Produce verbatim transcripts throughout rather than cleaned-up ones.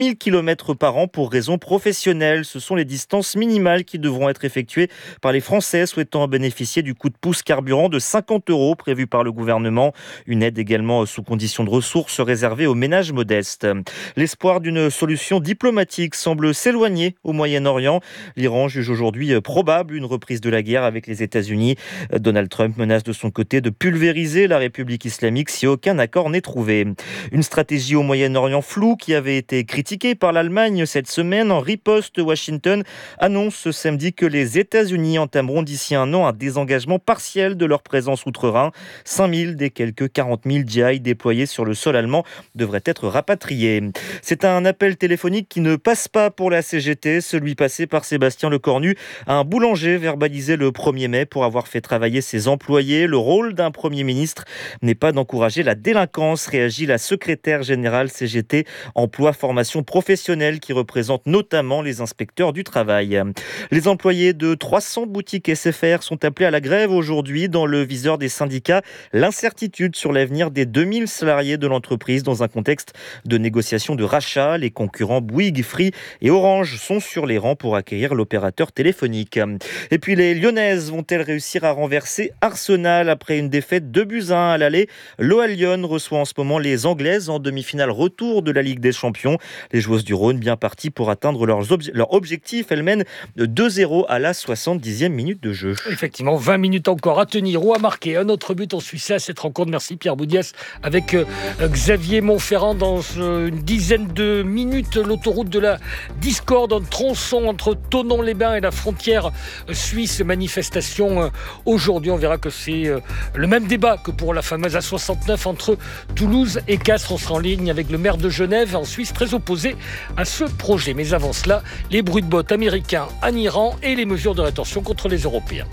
mille kilomètres par an pour raisons professionnelles. Ce sont les distances minimales qui devront être effectuées par les Français souhaitant bénéficier du coup de pouce carburant de cinquante euros prévu par le gouvernement. Une aide également sous condition de ressources réservée aux ménages modestes. L'espoir d'une solution diplomatique semble s'éloigner au Moyen-Orient. L'Iran juge aujourd'hui probable une reprise de la guerre avec les États-Unis. Donald Trump menace de son côté de pulvériser la République islamique si aucun accord n'est trouvé. Une stratégie au Moyen-Orient floue qui avait été critiquée par l'Allemagne cette semaine. En riposte, Washington annonce ce samedi que les États-Unis entameront d'ici un an un désengagement partiel de leur présence outre-Rhin. cinq mille des quelques quarante mille G I déployés sur le sol allemand devraient être rapatriés. C'est un appel téléphonique qui ne passe pas pour la C G T, celui passé par Sébastien Lecornu, un boulanger verbalisé le premier mai pour avoir fait travailler ses employés. Le rôle d'un Premier ministre n'est pas d'encourager la délinquance, réagit la secrétaire générale C G T Emploi Formation Professionnelle qui représente notamment les inspecteurs du travail. Les employés de trois cents boutiques S F R sont appelés à la grève aujourd'hui dans le viseur des syndicats. L'incertitude sur l'avenir des deux mille salariés de l'entreprise dans un contexte de négociation de rachat. Les concurrents Bouygues, Free et Orange sont sur les rangs pour acquérir l'opérateur téléphonique. Et puis les Lyonnaises vont-elles réussir à renverser Arsenal après une défaite deux buts à un à l'aller? L'O L Lyon reçoit en ce moment les Anglaises en demi-finale retour de la Ligue des Champions. Les joueuses du Rhône bien parties pour atteindre leurs obje- leur objectif. Elles mènent deux zéro à la soixante-dixième minute de jeu. Effectivement, vingt minutes encore à tenir ou à marquer. Un autre but en Suisse à cette rencontre. Merci Pierre Boudias avec euh, Xavier Montferrand dans euh, une dizaine de minutes. L'autoroute de la discorde, un tronçon entre Thonon-les-Bains et la frontière suisse. Manifestation euh, aujourd'hui. On verra que c'est euh, le même débat que pour la fameuse A soixante-neuf entre Toulouse et Castres. On sera en ligne avec le maire de Genève en Suisse, très opposé à ce projet. Mais avant cela, les bruits de bottes américains en Iran et les mesures de rétorsion contre les Européens.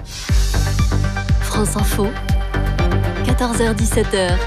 France Info, quatorze heures dix-sept heures.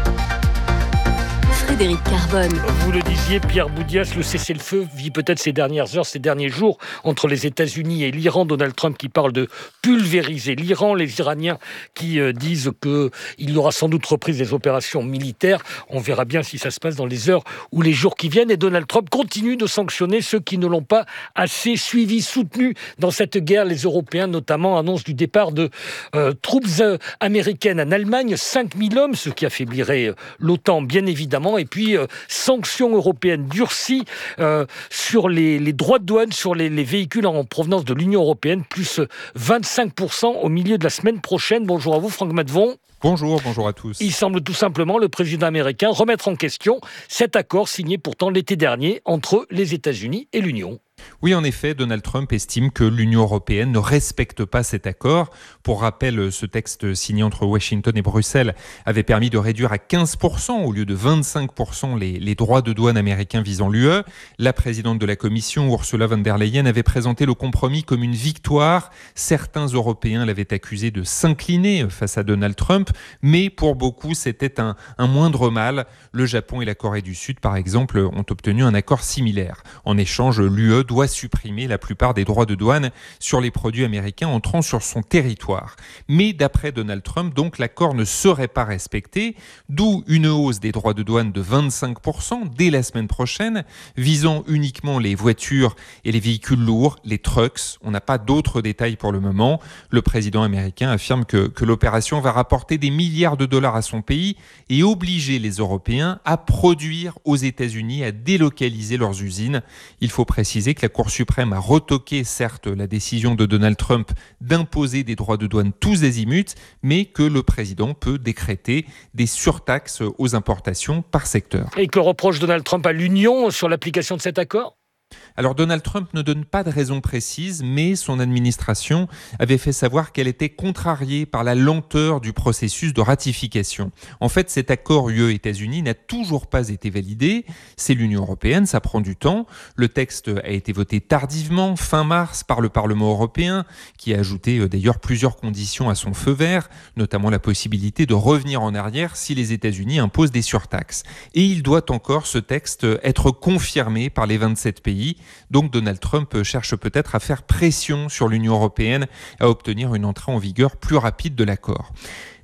Frédéric Carbone. Vous le disiez, Pierre Boudias, le cessez-le-feu vit peut-être ces dernières heures, ces derniers jours entre les États-Unis et l'Iran. Donald Trump qui parle de pulvériser l'Iran, les Iraniens qui euh, disent qu'il aura sans doute repris des opérations militaires. On verra bien si ça se passe dans les heures ou les jours qui viennent. Et Donald Trump continue de sanctionner ceux qui ne l'ont pas assez suivi, soutenu dans cette guerre. Les Européens notamment annoncent du départ de euh, troupes euh, américaines en Allemagne, cinq mille hommes, ce qui affaiblirait euh, l'OTAN bien évidemment. Et puis, euh, sanctions européennes durcies euh, sur les, les droits de douane sur les, les véhicules en provenance de l'Union européenne, plus vingt-cinq pour cent au milieu de la semaine prochaine. Bonjour à vous, Franck Maddevon. Bonjour, bonjour à tous. Il semble tout simplement, le président américain, remettre en question cet accord signé pourtant l'été dernier entre les États-Unis et l'Union. Oui, en effet, Donald Trump estime que l'Union européenne ne respecte pas cet accord. Pour rappel, ce texte signé entre Washington et Bruxelles avait permis de réduire à quinze pour cent au lieu de vingt-cinq pour cent les, les droits de douane américains visant l'U E. La présidente de la Commission, Ursula von der Leyen, avait présenté le compromis comme une victoire. Certains Européens l'avaient accusé de s'incliner face à Donald Trump, mais pour beaucoup, c'était un, un moindre mal. Le Japon et la Corée du Sud, par exemple, ont obtenu un accord similaire. En échange, l'U E doit supprimer la plupart des droits de douane sur les produits américains entrant sur son territoire. Mais d'après Donald Trump, donc, l'accord ne serait pas respecté, d'où une hausse des droits de douane de vingt-cinq pour cent dès la semaine prochaine, visant uniquement les voitures et les véhicules lourds, les trucks. On n'a pas d'autres détails pour le moment. Le président américain affirme que, que l'opération va rapporter des milliards de dollars à son pays et obliger les Européens à produire aux États-Unis, à délocaliser leurs usines. Il faut préciser que la Cour suprême a retoqué, certes, la décision de Donald Trump d'imposer des droits de douane tous azimuts, mais que le président peut décréter des surtaxes aux importations par secteur. Et que reproche Donald Trump à l'Union sur l'application de cet accord ? Alors Donald Trump ne donne pas de raison précise, mais son administration avait fait savoir qu'elle était contrariée par la lenteur du processus de ratification. En fait, cet accord U E-États-Unis n'a toujours pas été validé. C'est l'Union européenne, ça prend du temps. Le texte a été voté tardivement, fin mars, par le Parlement européen, qui a ajouté d'ailleurs plusieurs conditions à son feu vert, notamment la possibilité de revenir en arrière si les États-Unis imposent des surtaxes. Et il doit encore, ce texte, être confirmé par les vingt-sept pays. Donc Donald Trump cherche peut-être à faire pression sur l'Union européenne à obtenir une entrée en vigueur plus rapide de l'accord.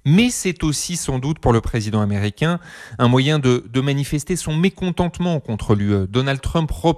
mais c'est aussi sans doute pour le président américain un moyen de, de manifester son mécontentement contre l'U E. Donald Trump